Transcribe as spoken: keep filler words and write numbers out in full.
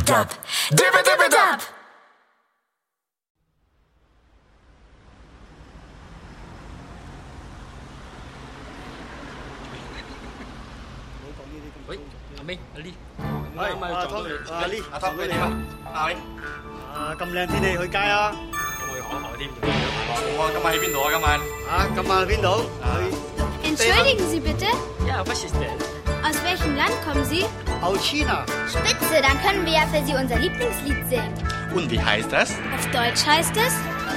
Dibba-Dab, Dibba-Dibba-Dab. 喂，阿明，阿 Lee， 係啱啱撞到你， 阿 Lee， 阿湯你點啊？阿明， 啊咁靚天氣去街啊！ 咁我要行下添，我今晚喺邊度啊？今晚啊，今晚去邊度？去 Entschuldigen Sie bitte, Ja, was ist denn? aus welchem Land kommen Sie? aus China. Spitze, dann können wir ja für Sie unser Lieblingslied singen. Und wie heißt das? Auf Deutsch heißt es